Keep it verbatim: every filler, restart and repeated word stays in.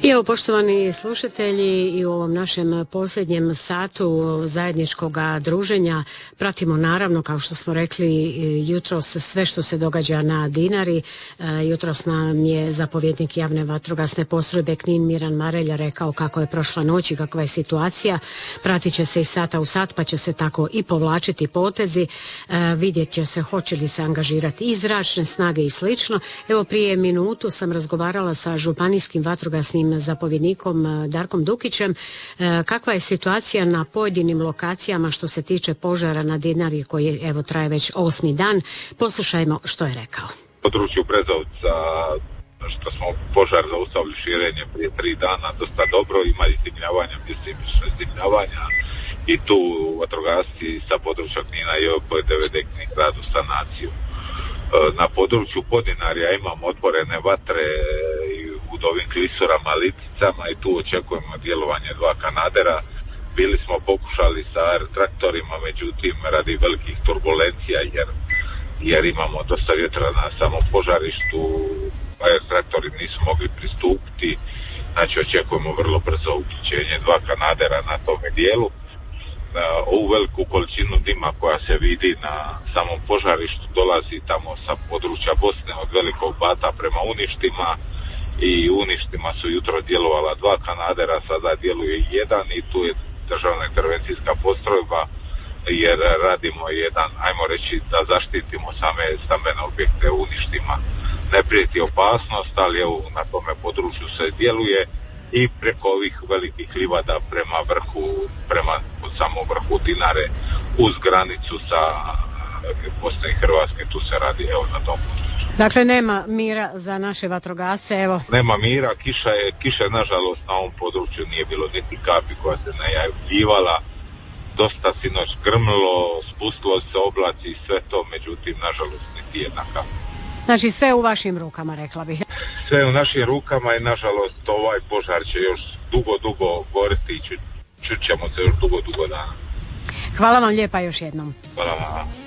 I evo, poštovani slušatelji, i u ovom našem posljednjem satu zajedničkog druženja pratimo naravno, kao što smo rekli jutros, sve što se događa na Dinari. Jutros nam je zapovjednik javne vatrogasne postrojbe Knin Miran Marelja rekao kako je prošla noć i kakva je situacija. Pratit će se i sata u sat, pa će se tako i povlačiti potezi. Vidjet će se hoće li se angažirati i zračne snage i slično. Evo, prije minutu sam razgovarala sa županijskim vatrogasnim zapovjednikom Darkom Dukićem. Kakva je situacija na pojedinim lokacijama što se tiče požara na Dinari koji evo traje već osmi dan? Poslušajmo što je rekao. U području Brezovca, što smo požar zaustavili širenje prije tri dana, dosta dobro, ima izdimljavanja, mjesimične izdimljavanja i tu vatrogasci sa područja Knina i P D V D Knin radu sanaciju. Na području Podinarja imamo otvorene vatre u ovim klisurama, liticama i tu očekujemo djelovanje dva kanadera. Bili smo pokušali sa air traktorima, međutim radi velikih turbulencija jer, jer imamo dosta vjetra na samom požarištu, air traktori nisu mogli pristupiti, znači očekujemo vrlo brzo uključenje dva kanadera na tome dijelu. Ovu veliku količinu dima koja se vidi na samom požarištu dolazi tamo sa područja Bosne od Velikog Bata prema Uništima i Uništima su jutro djelovala dva kanadera, sada djeluje jedan i tu je državna intervencijska postrojba jer radimo jedan, ajmo reći da zaštitimo same stambene objekte u Uništima. Ne prijeti opasnost, ali evo na tome području se djeluje i preko ovih velikih livada prema vrhu, prema samom vrhu Dinare uz granicu sa Bosne i Hrvatske, tu se radi evo na tom području. Dakle, nema mira za naše vatrogasce, evo. Nema mira, kiša je, kiša je nažalost na ovom području nije bilo niti kapi koja se najavljivala, dosta sinoć grmilo, spustilo se oblaci i sve to, međutim nažalost niti jedna kapa. Znači sve u vašim rukama, rekla bih. Sve u našim rukama i nažalost ovaj požar će još dugo, dugo goriti i čut ćemo se još dugo, dugo dana. Hvala vam lijepa još jednom. Hvala vam.